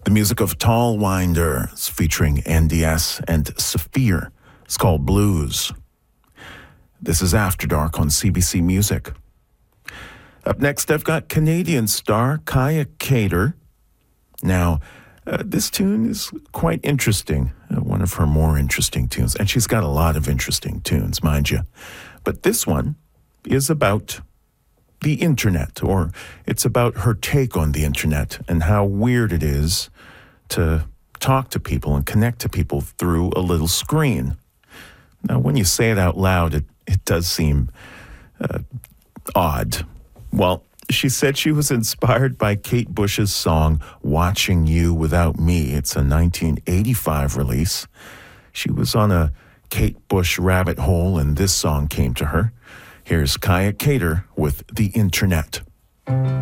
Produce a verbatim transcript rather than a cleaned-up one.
The music of Tall Winders featuring N D S and Saphir. It's called Blues. This is After Dark on C B C Music. Up next, I've got Canadian star Kaya Cater. Now, uh, this tune is quite interesting, uh, one of her more interesting tunes. And she's got a lot of interesting tunes, mind you. But this one is about the internet, or it's about her take on the internet and how weird it is to talk to people and connect to people through a little screen. Now, when you say it out loud, it, it does seem uh, odd. Well, she said she was inspired by Kate Bush's song, Watching You Without Me. It's a nineteen eighty-five release. She was on a Kate Bush rabbit hole, and this song came to her. Here's Kaya Cater with The Internet.